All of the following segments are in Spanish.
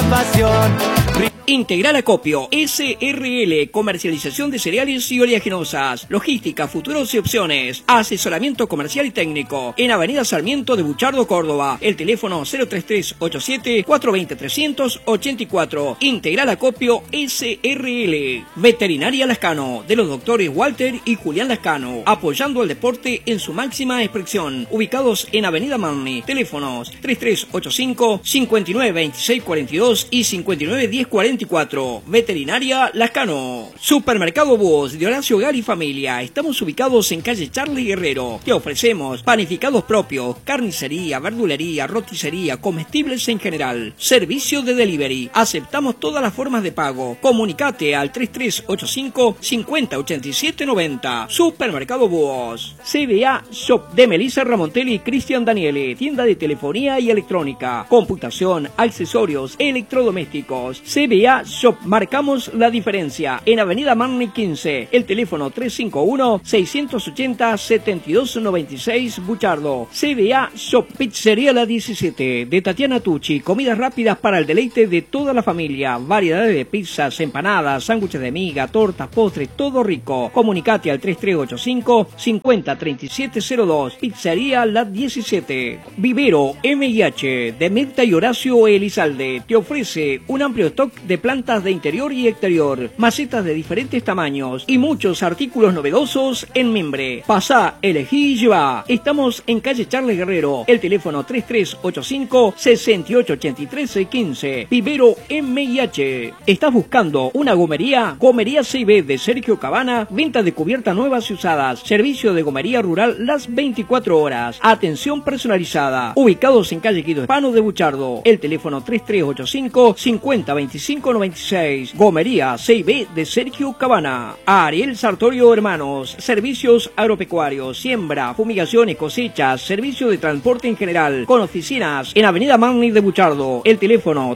pasión. Integral Acopio SRL, comercialización de cereales y oleaginosas, logística, futuros y opciones, asesoramiento comercial y técnico, en Avenida Sarmiento de Buchardo, Córdoba, el teléfono 03387 420 384. Integral Acopio SRL, Veterinaria Lascano, de los doctores Walter y Julián Lascano, apoyando al deporte en su máxima expresión, ubicados en Avenida Marni, teléfonos 3385 592642 y 591044. Veterinaria Lascano. Supermercado Búhos de Horacio Gal y Familia. Estamos ubicados en calle Charlie Guerrero. Te ofrecemos panificados propios, carnicería, verdulería, roticería, comestibles en general. Servicio de delivery. Aceptamos todas las formas de pago. Comunicate al 3385 508790. Supermercado Búhos. CBA Shop de Melissa Ramontelli y Cristian Daniele. Tienda de telefonía y electrónica. Computación, accesorios, electrodomésticos. CBA Shop, marcamos la diferencia. En Avenida Marni 15, el teléfono 351-680-7296 Buchardo. CBA Shop, Pizzería La 17, de Tatiana Tucci, comidas rápidas para el deleite de toda la familia, variedades de pizzas, empanadas, sándwiches de miga, tortas, postres, todo rico. Comunicate al 3385-503702, Pizzería La 17. Vivero MIH, de Mirta y Horacio Elizalde, te ofrece un amplio stock de plantas de interior y exterior, macetas de diferentes tamaños y muchos artículos novedosos en mimbre. Pasá, elegí y lleva. Estamos en calle Charles Guerrero, el teléfono 3385-6883-15. Vivero MIH. ¿Estás buscando una gomería? Gomería CB de Sergio Cabana, venta de cubiertas nuevas y usadas, servicio de gomería rural las 24 horas, atención personalizada. Ubicados en calle Guido Hispano de Buchardo, el teléfono 3385-502596. Gomería CIB de Sergio Cabana. Ariel Sartorio Hermanos, servicios agropecuarios, siembra, fumigaciones, cosechas, servicio de transporte en general, con oficinas en Avenida Marni de Buchardo, el teléfono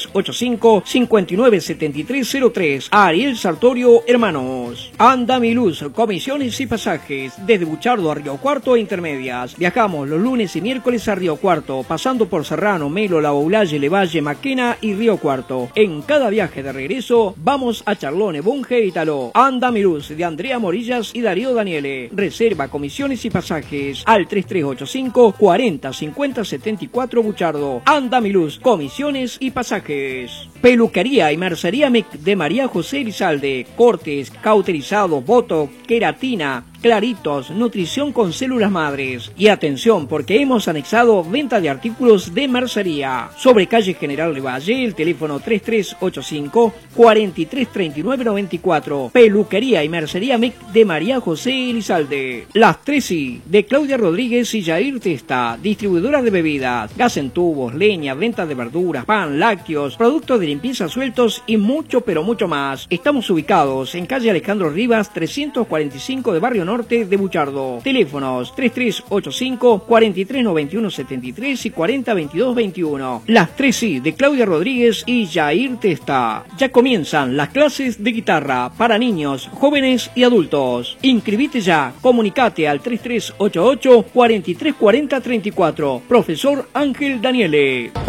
3385-597303. Ariel Sartorio Hermanos. Andamiluz, comisiones y pasajes, desde Buchardo a Río Cuarto e Intermedias. Viajamos los lunes y miércoles a Río Cuarto, pasando por Serrano, Melo, La Boulaye, Levalle, Maquena y Río Cuarto. En cada viaje de regreso vamos a Charlone, Bunge y Taló. Andamiluz, de Andrea Morillas y Darío Daniele. Reserva, comisiones y pasajes al 3385 40 50 74 Buchardo. Andamiluz, comisiones y pasajes. Peluquería y mercería MEC de María José Elizalde. Cortes, cauterizados, botox, queratina, claritos, nutrición con células madres. Y atención, porque hemos anexado venta de artículos de mercería. Sobre calle General Levalle, el teléfono 3385 433994. Peluquería y mercería MEC de María José Elizalde. Las 3I de Claudia Rodríguez y Jair Testa, distribuidora de bebidas, gas en tubos, leña, venta de verduras, pan, lácteos, productos de limpieza sueltos y mucho pero mucho más. Estamos ubicados en calle Alejandro Rivas 345 de Barrio Norte de Buchardo. Teléfonos 3385 439173 y 402221. Las 3I de Claudia Rodríguez y Jair Testa. Ya comienzan las clases de guitarra para niños, jóvenes y adultos. Inscribite ya. Comunicate al 3388 434034. Profesor Ángel Daniele.